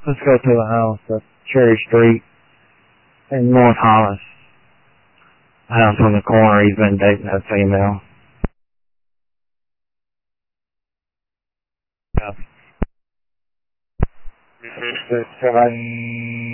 Let's go to the house. That's Cherry Street in North Hollis. House on the corner. He's been dating that female. Yeah.